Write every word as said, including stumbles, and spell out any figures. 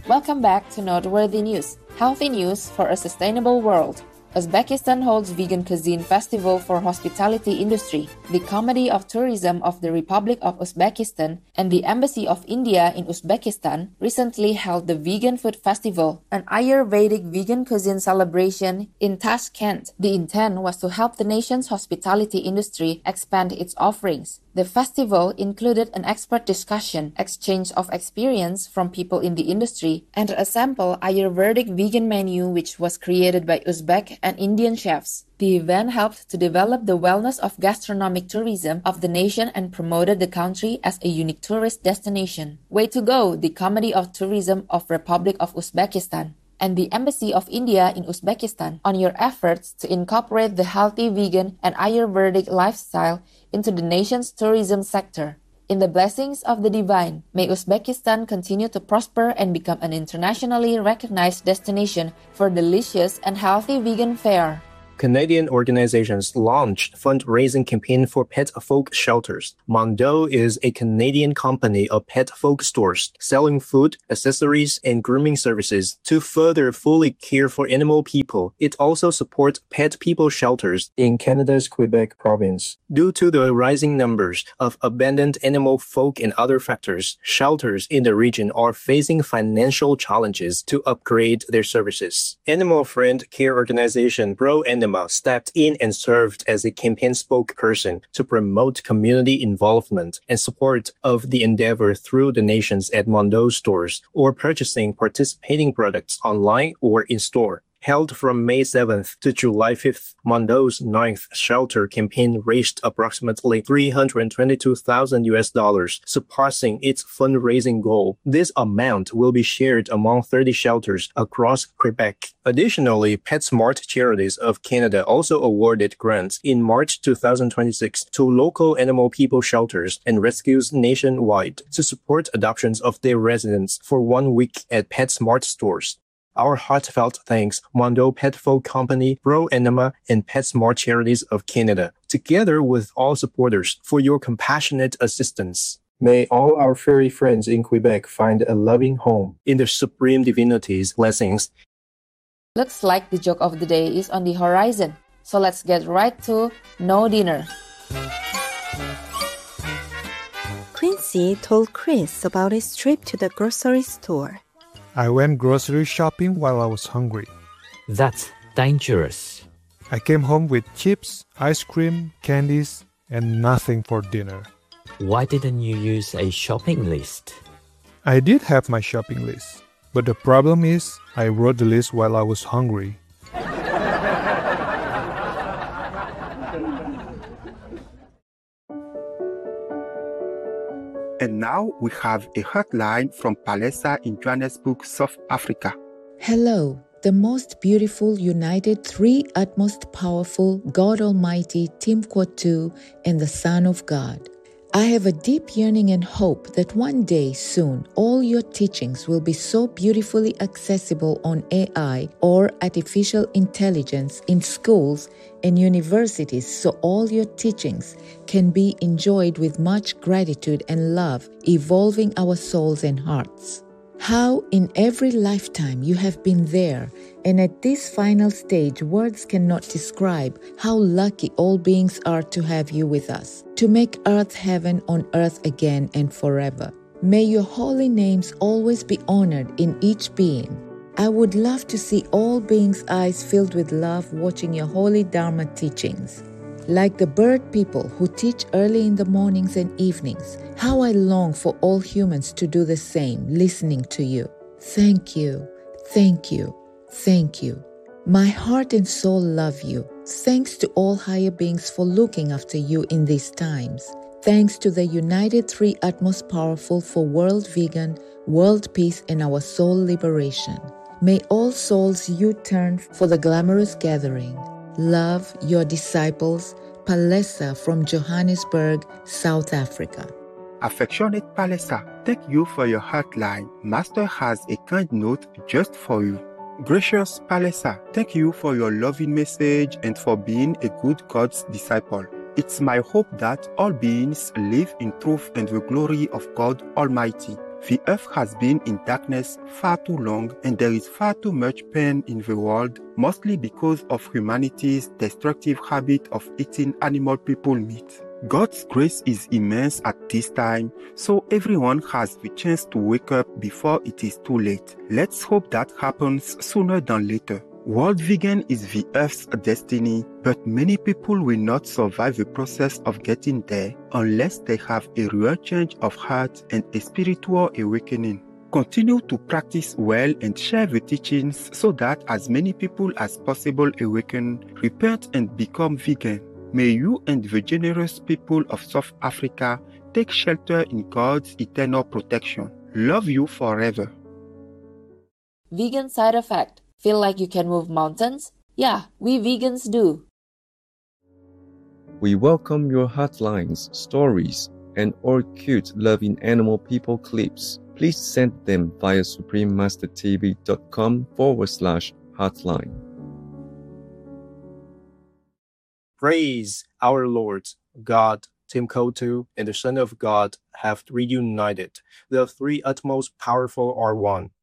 Welcome back to Noteworthy News, healthy news for a sustainable world. Uzbekistan holds Vegan Cuisine Festival for Hospitality Industry. The Committee of Tourism of the Republic of Uzbekistan and the Embassy of India in Uzbekistan recently held the Vegan Food Festival, an Ayurvedic vegan cuisine celebration in Tashkent. The intent was to help the nation's hospitality industry expand its offerings. The festival included an expert discussion, exchange of experience from people in the industry, and a sample Ayurvedic vegan menu which was created by Uzbek and Indian chefs. The event helped to develop the wellness of gastronomic tourism of the nation and promoted the country as a unique tourist destination. Way to go, the Committee of Tourism of Republic of Uzbekistan and the Embassy of India in Uzbekistan on your efforts to incorporate the healthy vegan and Ayurvedic lifestyle into the nation's tourism sector. In the blessings of the divine, may Uzbekistan continue to prosper and become an internationally recognized destination for delicious and healthy vegan fare. Canadian organizations launched fundraising campaign for pet folk shelters. Mondo is a Canadian company of pet folk stores selling food, accessories, and grooming services to further fully care for animal people. It also supports pet people shelters in Canada's Quebec province. Due to the rising numbers of abandoned animal folk and other factors, shelters in the region are facing financial challenges to upgrade their services. Animal friend care organization Pro Anima stepped in and served as a campaign spokesperson to promote community involvement and support of the endeavor through donations at Mondo stores or purchasing participating products online or in store. Held from May seventh to July fifth, Mondo's ninth shelter campaign raised approximately three hundred twenty-two thousand U S dollars, surpassing its fundraising goal. This amount will be shared among thirty shelters across Quebec. Additionally, PetSmart Charities of Canada also awarded grants in March two thousand twenty-six to local animal people shelters and rescues nationwide to support adoptions of their residents for one week at PetSmart stores. Our heartfelt thanks, Mondo Pet Folk Company, Pro Anima, and PetSmart Charities of Canada, together with all supporters, for your compassionate assistance. May all our furry friends in Quebec find a loving home in the Supreme Divinity's blessings. Looks like the joke of the day is on the horizon, so let's get right to No Dinner. Quincy told Chris about his trip to the grocery store. I went grocery shopping while I was hungry. That's dangerous. I came home with chips, ice cream, candies, and nothing for dinner. Why didn't you use a shopping list? I did have my shopping list, but the problem is I wrote the list while I was hungry. And now we have a hotline from Palesa in Johannesburg, South Africa. Hello, the most beautiful, united, three utmost powerful, God Almighty, Timquatu, and the Son of God. I have a deep yearning and hope that one day soon all your teachings will be so beautifully accessible on A I or artificial intelligence in schools and universities, so all your teachings can be enjoyed with much gratitude and love, evolving our souls and hearts. How in every lifetime you have been there, and at this final stage words cannot describe how lucky all beings are to have you with us, to make earth heaven on earth again and forever. May your holy names always be honored in each being. I would love to see all beings' eyes filled with love watching your holy Dharma teachings. Like the bird people who teach early in the mornings and evenings, how I long for all humans to do the same, listening to you. Thank you, thank you, thank you. My heart and soul love you. Thanks to all higher beings for looking after you in these times. Thanks to the United Three Utmost Powerful for world vegan, world peace, and our soul liberation. May all souls U-turn for the glamorous gathering. Love, your disciples, Palesa from Johannesburg, South Africa. Affectionate Palesa, thank you for your hotline. Master has a kind note just for you. Gracious Palesa, thank you for your loving message and for being a good God's disciple. It's my hope that all beings live in truth and the glory of God Almighty. The earth has been in darkness far too long, and there is far too much pain in the world, mostly because of humanity's destructive habit of eating animal people meat. God's grace is immense at this time, so everyone has the chance to wake up before it is too late. Let's hope that happens sooner than later. World vegan is the earth's destiny, but many people will not survive the process of getting there unless they have a real change of heart and a spiritual awakening. Continue to practice well and share the teachings so that as many people as possible awaken, repent and become vegan. May you and the generous people of South Africa take shelter in God's eternal protection. Love you forever. Vegan side effect. Feel like you can move mountains? Yeah, we vegans do. We welcome your hotlines, stories, and or cute loving animal people clips. Please send them via suprememastertv.com forward slash hotline. Praise our Lord, God, Timkotu, and the Son of God have reunited. The three utmost powerful are one.